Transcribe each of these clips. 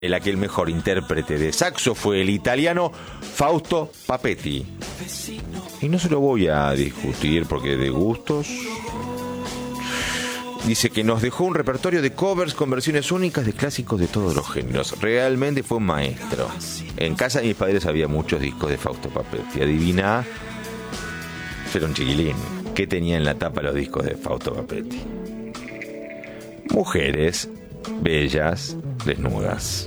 en la que el mejor intérprete de saxo fue el italiano Fausto Papetti. Y no se lo voy a discutir porque de gustos. Dice que nos dejó un repertorio de covers con versiones únicas de clásicos de todos los géneros. Realmente fue un maestro. En casa de mis padres había muchos discos de Fausto Papetti. Adivina, era un chiquilín. ¿Qué tenía en la tapa los discos de Fausto Papetti? Mujeres bellas, desnudas.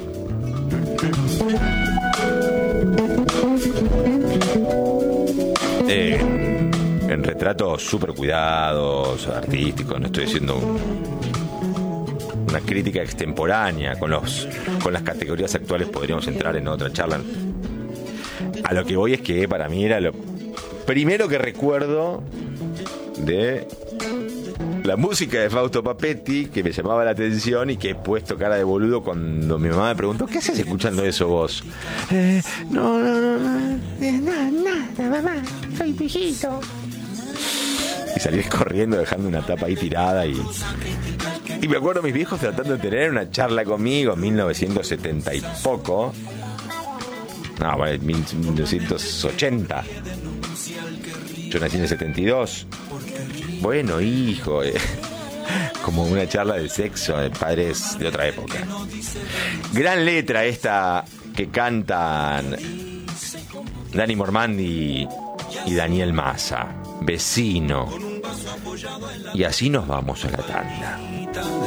En retratos súper cuidados, artísticos. No estoy haciendo una crítica extemporánea. Con las categorías actuales podríamos entrar en otra charla. A lo que voy es que para mí era lo primero que recuerdo de la música de Fausto Papetti, que me llamaba la atención y que he puesto cara de boludo cuando mi mamá me preguntó: ¿qué haces escuchando eso vos? No, nada, mamá, soy viejito. Y salí corriendo dejando una tapa ahí tirada y me acuerdo mis viejos tratando de tener una charla conmigo en 1970 y poco. No, bueno, 1980. Yo nací en el 72. Bueno, hijo, como una charla de sexo de padres de otra época. Gran letra esta que cantan Dani Mormandi y Daniel Massa. Vecino. Y así nos vamos a la tanda.